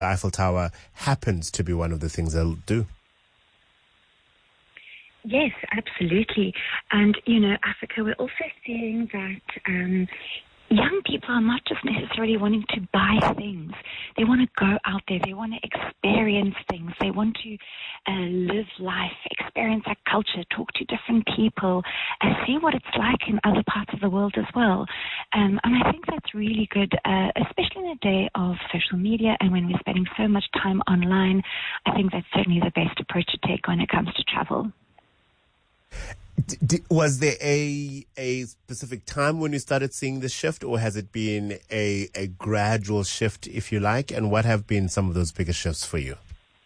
Eiffel Tower happens to be one of the things they'll do. Yes, absolutely. And, Africa, we're also seeing that young people are not just necessarily wanting to buy things. They want to go out there. They want to experience things. They want to live life, experience that culture, talk to different people, see what it's like in other parts of the world as well. And I think that's really good, especially in a day of social media and when we're spending so much time online. I think that's certainly the best approach to take when it comes to travel. Was there a specific time when you started seeing the shift, or has it been a gradual shift, if you like? And what have been some of those bigger shifts for you?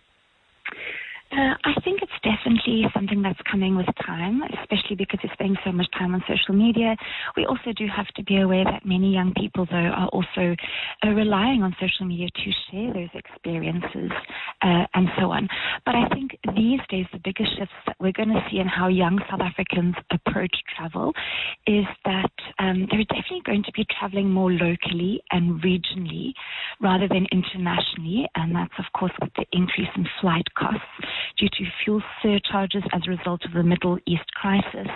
I think it's definitely something that's coming with time, especially because we're spending so much time on social media. We also do have to be aware that many young people, though, are also relying on social media to share those experiences and so on. But I think these days the biggest shifts that we're going to see in how young South Africans approach travel is that they're definitely going to be traveling more locally and regionally rather than internationally, and that's, of course, with the increase in flight costs due to fuel surcharges as a result of the Middle East crisis.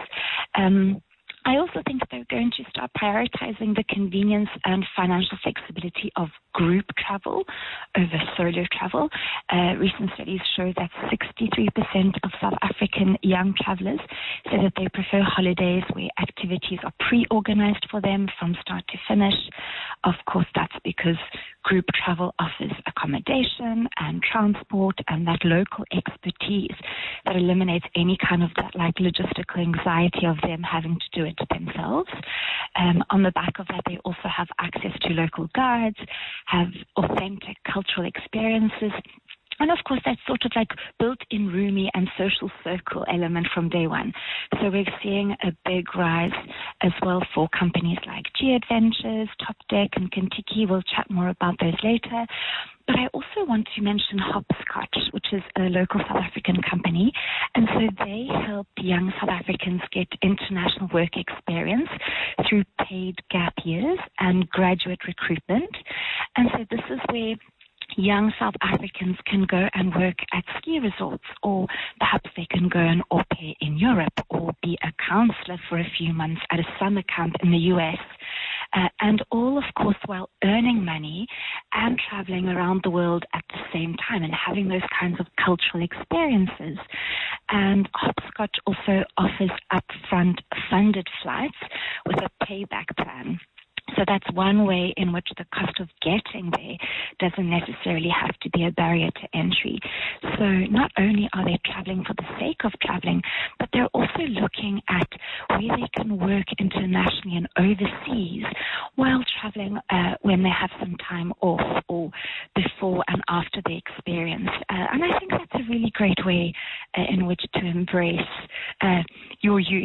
I also think that they're going to start prioritizing the convenience and financial flexibility of group travel over solo travel. Recent studies show that 63% of South African young travelers say that they prefer holidays where activities are pre-organized for them from start to finish. Of course, that's because group travel offers accommodation and transport and that local expertise that eliminates any kind of that like logistical anxiety of them having to do it themselves. On the back of that, they also have access to local guides, have authentic cultural experiences, and of course, that sort of like built-in roomie and social circle element from day one. So we're seeing a big rise as well for companies like G Adventures, Top Deck, and Kentucky. We'll chat more about those later. But I also want to mention Hopscotch, which is a local South African company. And so they help young South Africans get international work experience through paid gap years and graduate recruitment. And so this is where young South Africans can go and work at ski resorts, or perhaps they can go an au pair in Europe or be a counselor for a few months at a summer camp in the US. And all, of course, while earning money and traveling around the world at the same time and having those kinds of cultural experiences. And Hopscotch also offers upfront funded flights with a payback plan. So that's one way in which the cost of getting there doesn't necessarily have to be a barrier to entry. So not only are they traveling for the sake of traveling, but they're also looking at where they can work internationally and overseas while traveling when they have some time off or before and after the experience. And I think that's a really great way in which to embrace your youth.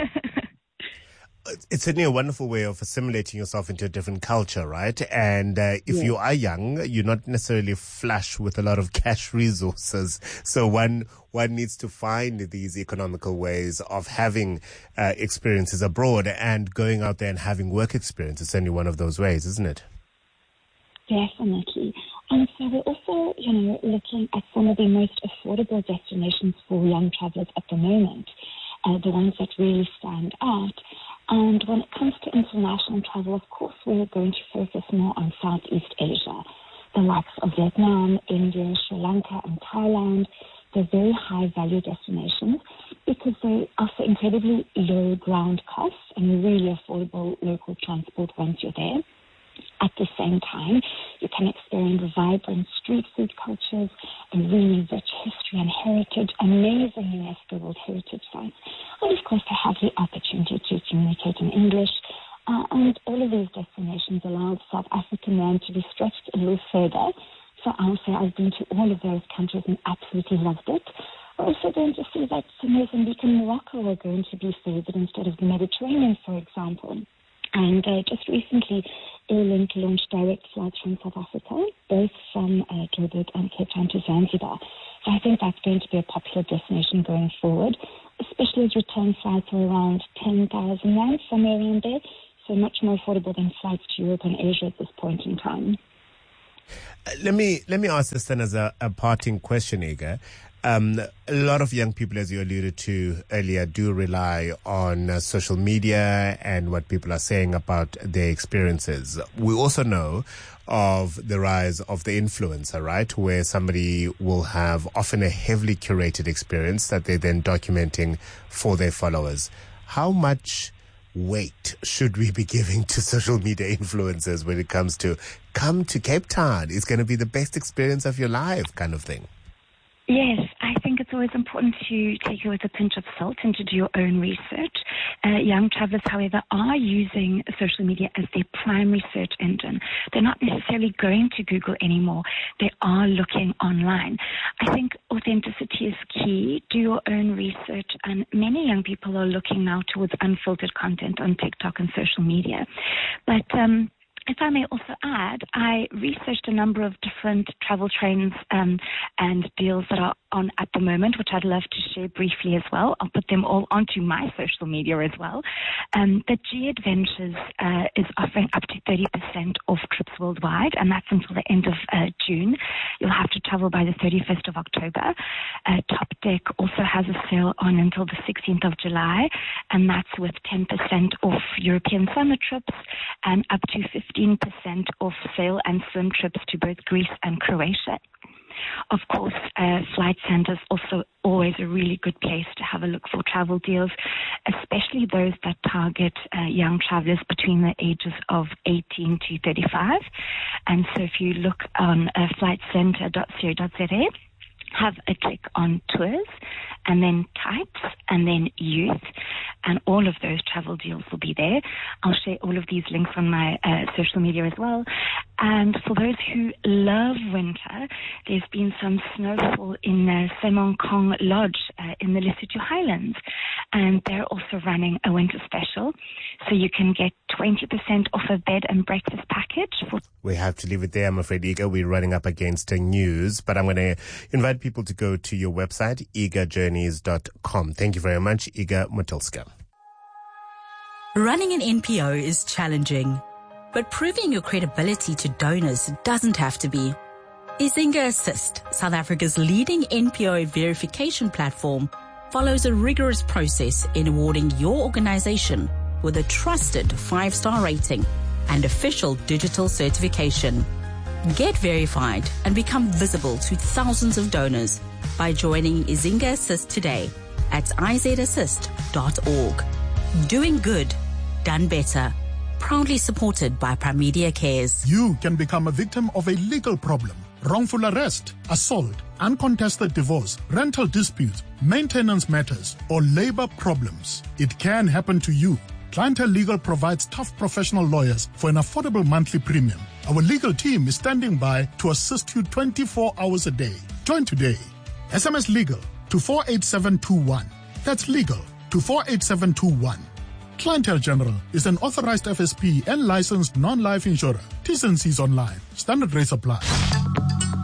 It's certainly a wonderful way of assimilating yourself into a different culture, right? And if you are young, you're not necessarily flush with a lot of cash resources. So one needs to find these economical ways of having experiences abroad, and going out there and having work experience is certainly one of those ways, isn't it? Definitely. And so we're also, looking at some of the most affordable destinations for young travelers at the moment, the ones that really stand out. And when it comes to international travel, of course, we're going to focus more on Southeast Asia, the likes of Vietnam, India, Sri Lanka, and Thailand. They're very high-value destinations because they offer incredibly low ground costs and really affordable local transport once you're there. At the same time, you can experience vibrant street food cultures, a really rich history and heritage, amazing UNESCO World Heritage sites, and of course to have the opportunity to communicate in English. And all of these destinations allow South African man to be stretched a little further. So I'll say I've been to all of those countries and absolutely loved it. We're also going to see that Mozambique and Morocco are going to be favored instead of the Mediterranean, for example. And just recently, Airlink launched direct flights from South Africa, both from Joburg and Cape Town to Zanzibar. So I think that's going to be a popular destination going forward, especially as return flights are around 10,000 rand, somewhere around there. So much more affordable than flights to Europe and Asia at this point in time. Let me ask this then as a parting question, Iga. A lot of young people, as you alluded to earlier, do rely on social media and what people are saying about their experiences. We also know of the rise of the influencer, right? Where somebody will have often a heavily curated experience that they're then documenting for their followers. How much weight should we be giving to social media influencers when it comes to come to Cape Town? It's going to be the best experience of your life kind of thing. Yes, I think it's always important to take it with a pinch of salt and to do your own research. Young travelers, however, are using social media as their primary search engine. They're not necessarily going to Google anymore. They are looking online. I think authenticity is key. Do your own research. And many young people are looking now towards unfiltered content on TikTok and social media. But if I may also add, I researched a number of different travel trends and deals that are on at the moment, which I'd love to share briefly as well. I'll put them all onto my social media as well. The G Adventures is offering up to 30% off trips worldwide, and that's until the end of June. You'll have to travel by the 31st of October. Top Deck also has a sale on until the 16th of July, and that's with 10% off European summer trips and up to 15% off sail and swim trips to both Greece and Croatia. Of course, Flight Centre is also always a really good place to have a look for travel deals, especially those that target young travelers between the ages of 18 to 35. And so if you look on flightcentre.co.za, have a click on tours and then types and then youth, and all of those travel deals will be there. I'll share all of these links on my social media as well. And for those who love winter, there's been some snowfall in Semongkong Lodge in the Lesotho Highlands, and they're also running a winter special, so you can get 20% off a bed and breakfast package. We have to leave it there, I'm afraid, Iga. We're running up against news, but I'm going to invite people to go to your website, igajourneys.com. Thank you very much, Iga Motulska. Running an NPO is challenging, but proving your credibility to donors doesn't have to be. Izinga Assist, South Africa's leading NPO verification platform, follows a rigorous process in awarding your organization with a trusted 5-star rating and official digital certification. Get verified and become visible to thousands of donors by joining Izinga Assist today at izassist.org. Doing good, done better. Proudly supported by Primedia Cares. You can become a victim of a legal problem. Wrongful arrest, assault, uncontested divorce, rental disputes, maintenance matters, or labor problems. It can happen to you. Clientele Legal provides tough professional lawyers for an affordable monthly premium. Our legal team is standing by to assist you 24 hours a day. Join today. SMS legal to 48721. That's legal to 48721. Clientele General is an authorized FSP and licensed non-life insurer. T's and C's online. Standard rates apply.